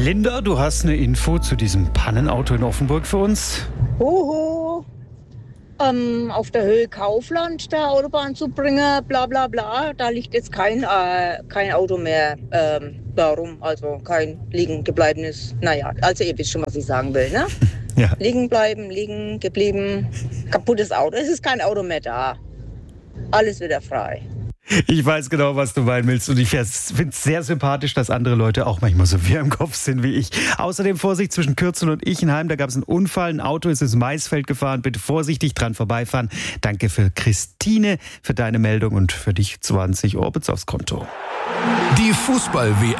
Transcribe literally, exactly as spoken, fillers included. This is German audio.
Linda, du hast eine Info zu diesem Pannenauto in Offenburg für uns? Hoho, ähm, auf der Höhe Kaufland der Autobahn zu bringen, bla bla bla. Da liegt jetzt kein, äh, kein Auto mehr ähm, da rum, also kein liegen gebleibenes. Naja, also ihr wisst schon, was ich sagen will, ne? Ja. Liegen bleiben, liegen geblieben, kaputtes Auto. Es ist kein Auto mehr da. Alles wieder frei. Ich weiß genau, was du meinen willst und ich finde es sehr sympathisch, dass andere Leute auch manchmal so wirr im Kopf sind wie ich. Außerdem Vorsicht zwischen Kürzel und Ichenheim, da gab es einen Unfall, ein Auto ist ins Maisfeld gefahren, bitte vorsichtig dran vorbeifahren. Danke für Christine, für deine Meldung und für dich zwanzig Orbits aufs Konto. Die Fußball-W